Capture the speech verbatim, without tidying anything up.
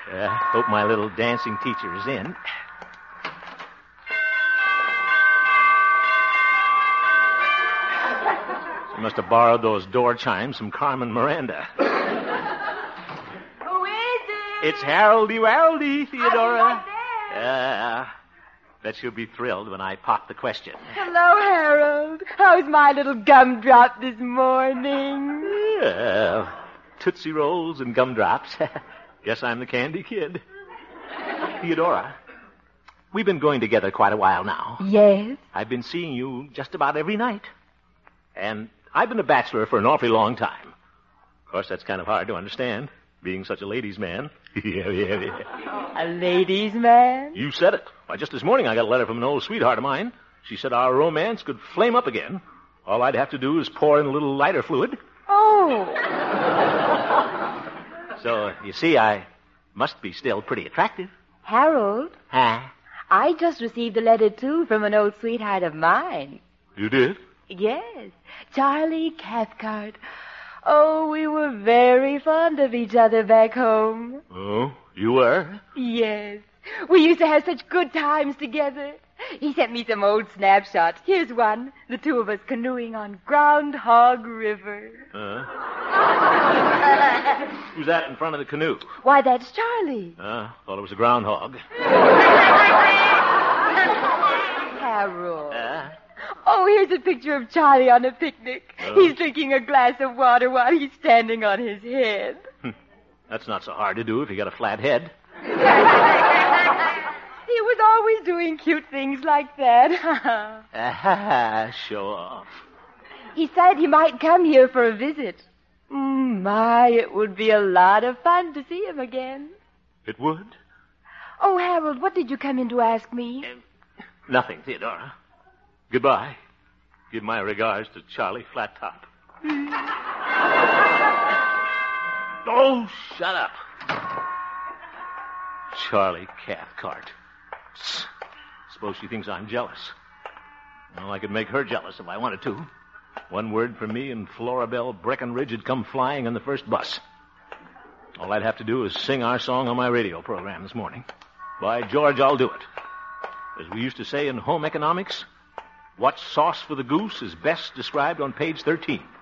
Uh, hope my little dancing teacher is in. She must have borrowed those door chimes from Carmen Miranda. Who is it? It's Haroldy Waroldy, Theodora. I'll be right there. Uh, bet she'll be thrilled when I pop the question. Hello, Harold. How's my little gumdrop this morning? Uh, Tootsie Rolls and gumdrops. Guess I'm the candy kid. Theodora, we've been going together quite a while now. Yes? I've been seeing you just about every night. And I've been a bachelor for an awfully long time. Of course, that's kind of hard to understand, being such a ladies' man. yeah, yeah, yeah. A ladies' man? You said it. Why, just this morning I got a letter from an old sweetheart of mine. She said our romance could flame up again. All I'd have to do is pour in a little lighter fluid. Oh. So, you see, I must be still pretty attractive. Harold, Huh? I just received a letter, too, from an old sweetheart of mine. You did? Yes, Charlie Cathcart. Oh, we were very fond of each other back home. Oh, you were? Yes. We used to have such good times together. He sent me some old snapshots. Here's one. The two of us canoeing on Groundhog River. Uh. Who's that in front of the canoe? Why, that's Charlie. Uh, thought it was a groundhog. Harold. Uh, Oh, here's a picture of Charlie on a picnic. Oh. He's drinking a glass of water while he's standing on his head. that's not so hard to do if you got a flat head. He was always doing cute things like that. Ah, show off. He said he might come here for a visit. Mm, my, it would be a lot of fun to see him again. It would? Oh, Harold, what did you come in to ask me? Uh, nothing, Theodora. Goodbye. Give my regards to Charlie Flattop. Oh, shut up. Charlie Cathcart. Suppose she thinks I'm jealous. Well, I could make her jealous if I wanted to. One word from me and Florabelle Breckenridge would come flying on the first bus. All I'd have to do is sing our song on my radio program this morning. By George, I'll do it. As we used to say in home economics, what's sauce for the goose is best described on page thirteen.